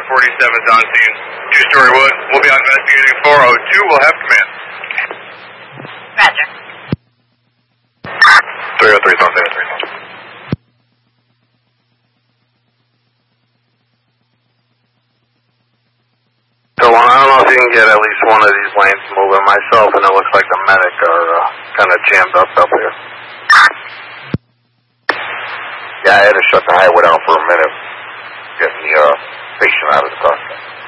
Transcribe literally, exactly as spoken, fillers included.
forty-seven's on scene. Two-story wood. We'll be out investigating four oh two. We'll have command. Roger. three oh three's on scene. three oh three. So I don't know if you can get at least one of these lanes moving. Myself, and it looks like the medic are uh, kind of jammed up up here. Yeah, I had to shut the highway down for a minute, getting the uh, patient out of the car.